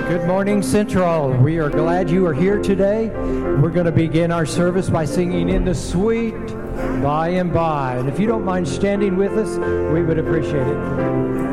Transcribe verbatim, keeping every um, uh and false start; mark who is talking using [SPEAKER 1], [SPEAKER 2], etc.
[SPEAKER 1] Good morning, Central. We are glad you are here today. We're going to begin our service by singing In the Sweet By and By. And if you don't mind standing with us, we would appreciate it.